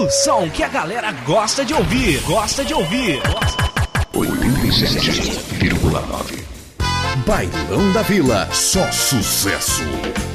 O som que a galera gosta de ouvir. 87,9. Bailão da Vila, só sucesso.